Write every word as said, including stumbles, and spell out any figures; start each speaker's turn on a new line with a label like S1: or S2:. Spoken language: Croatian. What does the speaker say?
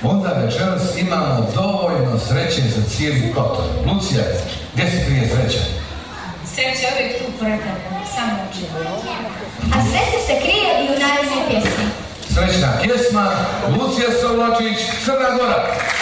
S1: onda večeras imamo dovoljno sreće za cijeli kotor. Lucija, gdje se krije sreća?
S2: Sreća uvijek tu pored tebe, samo uči.
S3: A sreća se krije i u narednoj pjesmi.
S1: Srećna pjesma, Lucija Savlačić, Crna Gora.